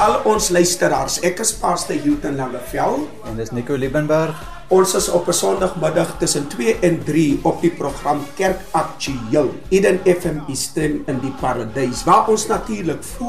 al ons luisteraars. Ek is Pastor Hilton Langevel. En dis Nico Liebenberg. Ons is op 'n Sondagmiddag tussen 2 en 3 op die program Kerk Aktueel. Eden FM die stem in die paradys, waar ons natuurlik